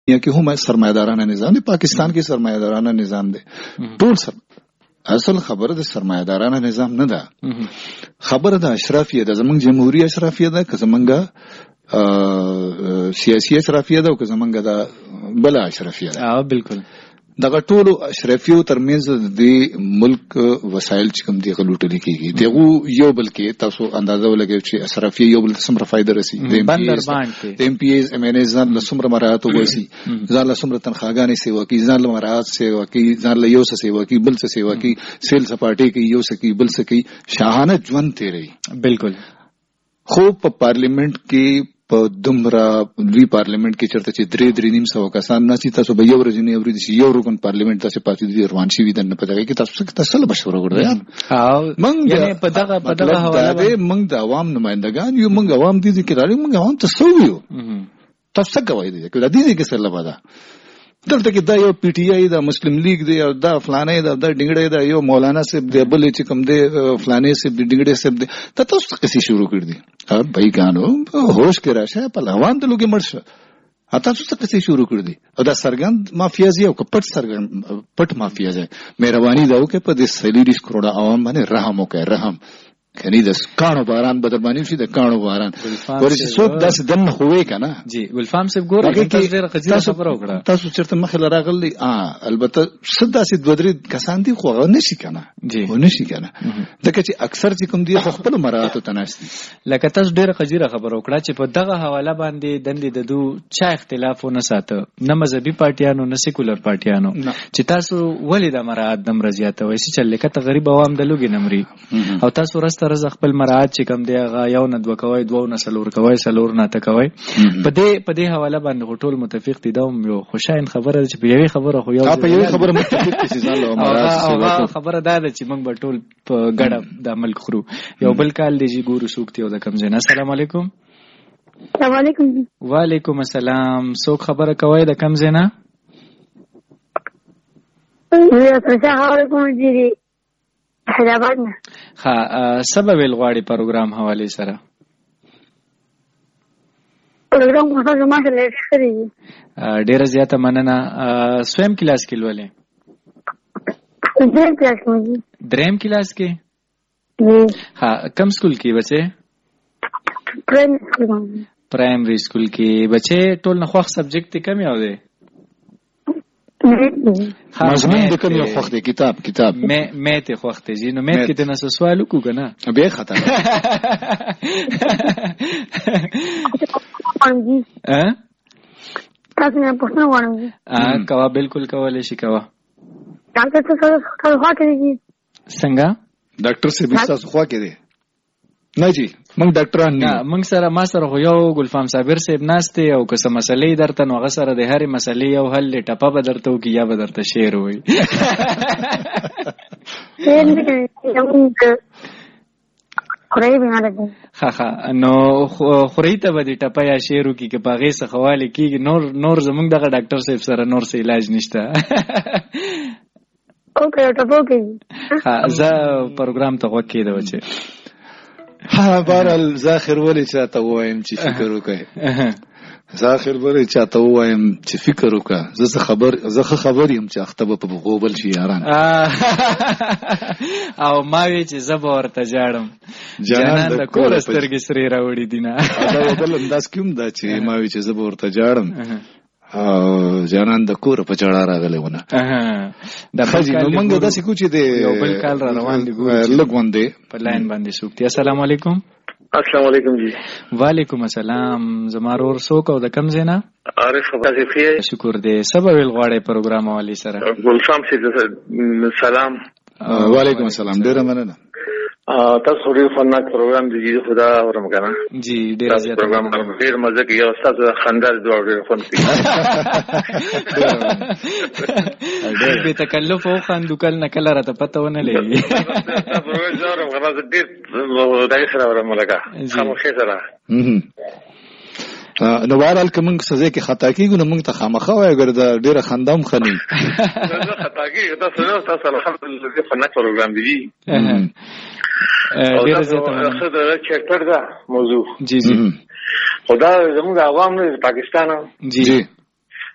کې هم سرمایدارانه نظام دی، پاکستان کې سرمایدارانه نظام دی. ټول اصل خبره د سرمایدارانه نظام نه ده، خبره د اشرافیه ده. زمونږ جمهوریت اشرافیه ده که زمونږ سیاسي اشرافیه ده او که زمونږ د بل اشرافیه ده. بالکل دغه ټولو اشرافیو ترمنځ د ملک وسایل چې کوم دی غلوټل کیږي، دغه یو بل کې تاسو اندازه ولګئ چې اشرافیه یو بل څومره فائدہ رسي. د ایم پی ایز ام ان ایز ځان له څومره مراعات وسی، ځان له څومره تنخواګانې سیوا کی، ځان له مراعات سیوا کی، ځان له یو څه سیوا کی، بل څه سیوا کی، سیل سپاټي کی، یو څه کی، بل څه کی، شاهانه ژوند تیری. بالکل. خو په پارلیمنت کې په دومره لوی پارلیمنت کې چرته چې 3.5 کسان ناسي، تاسو به یو ورځ نه اورئ چې یو رکن پارلیمنت تاسو پاتې دي روان شي وي دنه پدغه کې تاسو له مشوره وکړئ. موږ یعنی په دغه حواله موږ د عوام نمائندگان یو، موږ عوام دي چې راځي، موږ عوام ته سویو تاسو څنګه وایي دي کله دي کې سره لبا ده دلته کې دا یو پی ټی آی دا مسلم لیگ دی او دا فلانه دا ډنګړې دا یو مولانا صاحب دی بل چې کوم دی فلانه صاحب دی ډنګړې صاحب دی تاسو څه شروع کړی دي. بھائی ګانو هوش کې راشه په لوان د لوګي مرشه تاسو څه شروع کړی دي. او دا سرګند مافیا زی او کپټ سرګند پټ مافیا زی. مهرباني دا وکړه په دې 30 کروڑ عوام باندې رحم وکړه، رحم کني د کانو باران بدرمانی شي، د کانو باران ورته څوک داسې دم خوې کنه. جی ولفام صاحب ګوره تاسو ډیره قضیه خبره وکړه، تاسو چرته مخه راغلی البته صدا سي دوه کسان دي خو نشي کنه. جی نشي کنه دغه چې اکثر چې کوم دي خپل مراتب تناسي. لکه تاسو ډیره قضیه خبره وکړه چې په دغه حواله باندې دندې د دو چا اختلاف نه ساته، نه مذهبي پارټیانو نه سیکولر پارټیانو، چې تاسو ولې د مراد نم رضایت وایي چې لکه ته غریب عوام د لوګي نمرې او تاسو رز خپل مراعات چې کم دی هغه یو نه دوه کوي، دوه نه سلور کوي، سلور نه ته کوي. په دې حواله باندې ټول متفق دي. دا یو خوشاین خبره چې په یوې خبره خو یو په یوې خبره متفق دي چې ځان له مراد خبره دا ده چې موږ به ټول په ګډه د ملک خورو. یو بل کال دی چې ګورو سوکتی او د کم زینا. السلام علیکم. السلام علیکم. وعلیکم السلام. څوک خبره کوي د کم زینا؟ السلام علیکم جی حیدرآباد نه. ها سبب الغواړي پروګرام حواله سره پروګرام کوم څه ما سره لري. ډیره زیاته مننه. سویم کلاس کې ولې؟ دریم کلاس کې. ها کم سکول کې بچي؟ پرایمری سکول کې بچي. ټول نه خوښ سبجیکټ کم یو دی؟ مضمون د کوم یو خوښ دی؟ کتاب مې ته خوښ دی جی. نو مې کې د نس سوال وکړو کنه به خطا تاسو نه پوښتنه وړم. کوا بالکل کولای شي کوا. ډاکټر څه خوا کې دي؟ څنګه ډاکټر څه به تاسو خوا کې دي؟ نه جی موږ ډاکټران نه. موږ سره ما سره خو یو ګلفام صابر صاحب ناشته او که څه مسلې درته نو غسر د هرې مسلې یو حل ټپه به درته وکي یا به درته شعر وي. ها نو خوري ته به د ټپه یا شعر وکي که په هغې څه خواله کېږي. نور زموږ دغه ډاکټر صاحب سره نور څه علاج نشته. زه پروګرام ته غوږ کېده و چې بهرحال زاخر ولې چاته ووایم چې فکر وکړئ. زاخر ولې چاته ووایم چې فکر وکړه. زه خبر یم چې اخته به په غوبل شي یاران. او ما وی چې زه به ورته جاړم جانان د کور سترګې سرې راوړي دي نه. دا بل انداز کوم دا چې ما وی چې زه به ورته جاړم جانان د کور په جړه راغلی ونه. د خځې نو موږ داسې کو چې د یو بل کال را روان دي لږ غوندې په لاین باندې سوکتي. السلام علیکم. السلام علیکم جی. وعلیکم السلام. زما رور څوک او د کم ځای نه؟ عارف وظیفه. شکر دی. سبا ویل غواړی پروګرام والی سره ګلشام سي سلام. وعلیکم السلام. ډیره مننه. تاسو ډیر فناک پروګرام دی جی. خدا اورم کنه جی. ډیر زیات پروګرام ډیر مزه کوي. استاد خندل دوه ډیر فن کوي. ډیر به تکلف او خندو کل نه کله راته پته ونه لګي. پروګرام زوره غواړم ډیر دای سره اورم لګا خاموشه سره. نو بهرحال که موږ سزا کې خطا کېږو نو موږ ته خامخا وایي اگر دا ډېره خندا هم ښه نه وي. خطا کېږي تاسو الحمدلله فناک پروګرام دی. ډېره زیاته مننه. چیپټر ده موضوع. جی جی. خدا زموږ عوام نه پاکستان جی